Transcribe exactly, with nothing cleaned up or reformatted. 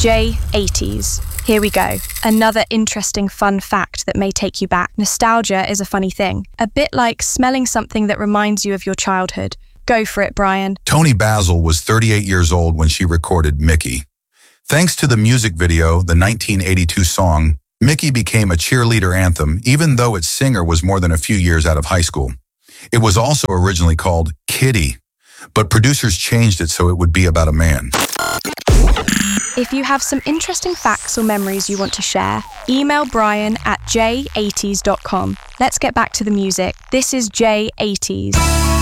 J eighties. Here we go. Another interesting fun fact that may take you back. Nostalgia is a funny thing. A bit like smelling something that reminds you of your childhood. Go for it, Brian. Toni Basil was thirty-eight years old when she recorded Mickey. Thanks to the music video, the nineteen eighty-two song, Mickey became a cheerleader anthem, even though its singer was more than a few years out of high school. It was also originally called Kitty, but producers changed it so it would be about a man. If you have some interesting facts or memories you want to share, email Brian at j eighties dot com. Let's get back to the music. This is J eighties.